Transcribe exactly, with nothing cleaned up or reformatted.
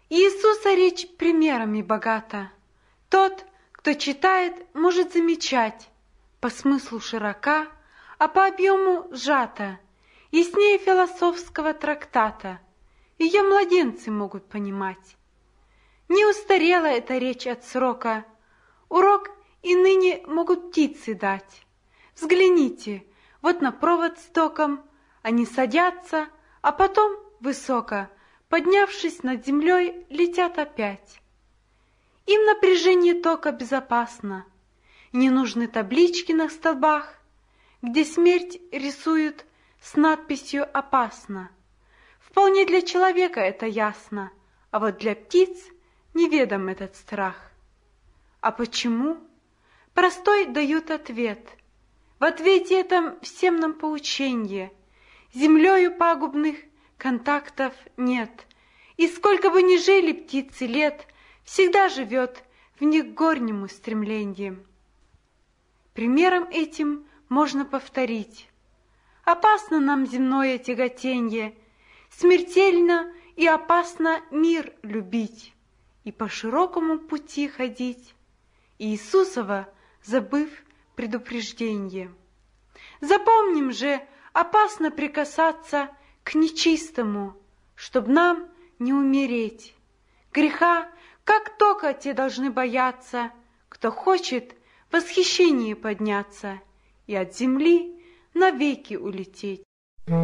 Иисуса речь примерами богата. Тот, кто читает, может замечать, по смыслу широка, а по объему сжата, яснее философского трактата. Ее младенцы могут понимать. Не устарела эта речь от срока, урок и ныне могут птицы дать. Взгляните, вот на провод с током они садятся, а потом высоко, поднявшись над землей, летят опять. Им напряжение тока безопасно, не нужны таблички на столбах, где смерть рисуют с надписью «Опасно». Вполне для человека это ясно, а вот для птиц неведом этот страх. А почему? Простой дают ответ. В ответе этом всем нам поученье. Землею пагубных контактов нет, и сколько бы ни жили птицы лет, всегда живет в них горнему стремленье. Примером этим можно повторить. Опасно нам земное тяготенье, смертельно и опасно мир любить и по широкому пути ходить, Иисусова забыв предупрежденье. Запомним же, опасно прикасаться к нечистому, чтоб нам не умереть. Греха, как только те должны бояться, кто хочет в восхищении подняться и от земли навеки улететь.